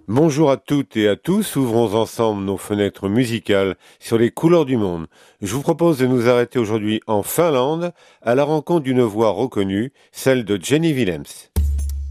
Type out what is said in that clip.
Bonjour à toutes et à tous, ouvrons ensemble nos fenêtres musicales sur les couleurs du monde. Je vous propose de nous arrêter aujourd'hui en Finlande à la rencontre d'une voix reconnue, celle de Jenny Willems.